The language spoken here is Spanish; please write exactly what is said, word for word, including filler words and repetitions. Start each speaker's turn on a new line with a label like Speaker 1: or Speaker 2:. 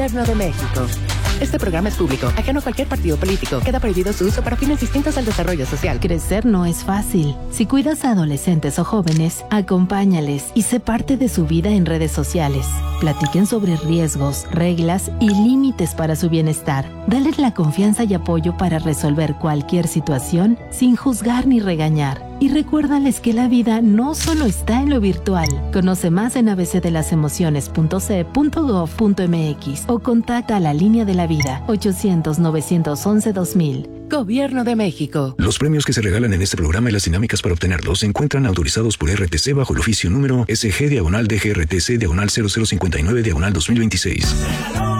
Speaker 1: Gobierno de México. Este programa es público, ajeno a cualquier partido político. Queda prohibido su uso para fines distintos al desarrollo social.
Speaker 2: Crecer no es fácil. Si cuidas a adolescentes o jóvenes, acompáñales y sé parte de su vida en redes sociales. Platiquen sobre riesgos, reglas y límites para su bienestar. Dales la confianza y apoyo para resolver cualquier situación sin juzgar ni regañar. Y recuérdales que la vida no solo está en lo virtual. Conoce más en a b c de las emociones punto c e punto gov punto m x o contacta a la línea de la vida ochocientos, novecientos once, dos mil.
Speaker 1: Gobierno de México.
Speaker 3: Los premios que se regalan en este programa y las dinámicas para obtenerlos se encuentran autorizados por R T C bajo el oficio número S G diagonal D G R T C diagonal cero cero cincuenta y nueve diagonal dos mil veintiséis.